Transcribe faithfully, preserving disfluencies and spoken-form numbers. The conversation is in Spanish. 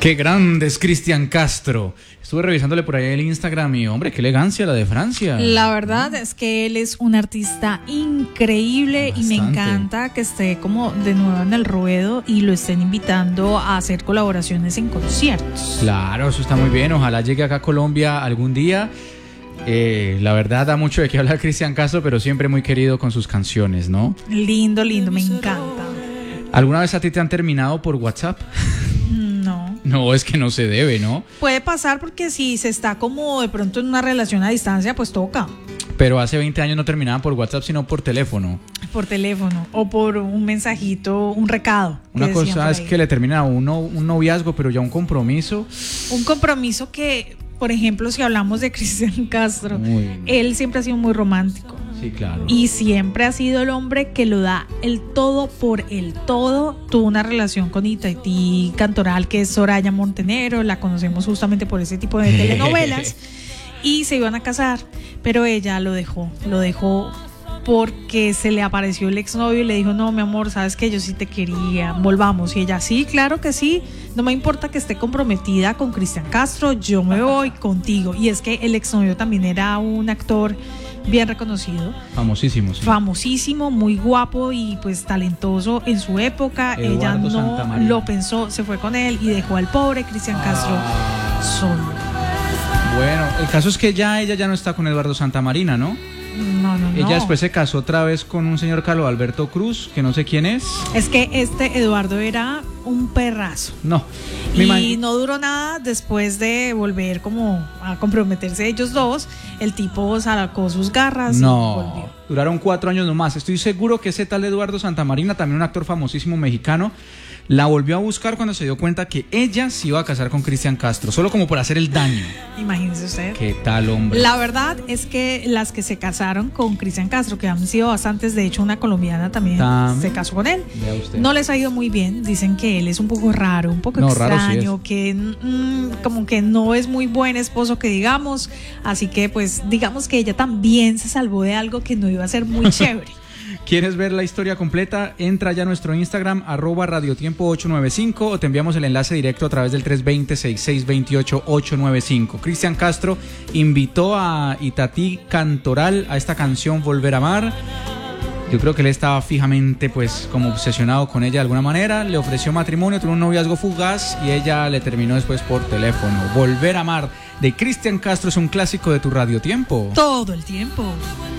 Qué grande es Cristian Castro. Estuve revisándole por ahí el Instagram y, hombre, qué elegancia la de Francia. La verdad es que él es un artista increíble. Bastante. Y me encanta que esté como de nuevo en el ruedo y lo estén invitando a hacer colaboraciones en conciertos. Claro, eso está muy bien. Ojalá llegue acá a Colombia algún día. Eh, la verdad da mucho de qué hablar Cristian Castro, pero siempre muy querido con sus canciones, ¿no? Lindo, lindo, me encanta. ¿Alguna vez a ti te han terminado por WhatsApp? No. No, es que no se debe, ¿no? Puede pasar porque si se está como de pronto en una relación a distancia, pues toca. Pero hace veinte años no terminaban por WhatsApp, sino por teléfono. Por teléfono o por un mensajito, un recado. Una cosa es que le termina a uno un noviazgo, pero ya un compromiso. Un compromiso que, por ejemplo, si hablamos de Cristian Castro, él siempre ha sido muy romántico. Sí, claro. Y siempre ha sido el hombre que lo da el todo por el todo. Tuvo una relación con Itatí Cantoral, que es Soraya Montenegro, la conocemos justamente por ese tipo de telenovelas, y se iban a casar, pero ella lo dejó, lo dejó porque se le apareció el exnovio y le dijo: no, mi amor, sabes que yo sí te quería, volvamos. Y ella: sí, claro que sí, no me importa que esté comprometida con Cristian Castro, yo me voy contigo. Y es que el exnovio también era un actor bien reconocido, famosísimo, sí. famosísimo, muy guapo y pues talentoso en su época. Eduardo Ella no lo pensó, se fue con él y dejó al pobre Cristian Castro ah. solo. Bueno, el caso es que ya ella ya no está con Eduardo Santamarina, ¿no? No, no, Ella no. después se casó otra vez con un señor Carlos Alberto Cruz, que no sé quién es. Es que este Eduardo era un perrazo. No. Y no duró nada después de volver como a comprometerse ellos dos. El tipo sacó sus garras no. y volvió. Duraron cuatro años nomás. Estoy seguro que ese tal Eduardo Santamarina, también un actor famosísimo mexicano, la volvió a buscar cuando se dio cuenta que ella se iba a casar con Cristian Castro, solo como por hacer el daño. Imagínese usted. ¿Qué tal, hombre? La verdad es que las que se casaron con Cristian Castro, que han sido bastantes, de hecho una colombiana también ¿También? se casó con él, no les ha ido muy bien. Dicen que él es un poco raro, un poco no, extraño, sí que mm, como que no es muy buen esposo que digamos, así que pues digamos que ella también se salvó de algo que no iba a ser muy chévere. ¿Quieres ver la historia completa? Entra ya a nuestro Instagram, arroba radiotiempo ocho noventa y cinco, o te enviamos el enlace directo a través del tres dos cero, seis seis dos ocho, ocho nueve cinco. Cristian Castro invitó a Itatí Cantoral a esta canción Volver a Amar. Yo creo que él estaba fijamente pues como obsesionado con ella de alguna manera. Le ofreció matrimonio, tuvo un noviazgo fugaz y ella le terminó después por teléfono. Volver a Amar de Cristian Castro es un clásico de tu radiotiempo. Todo el tiempo.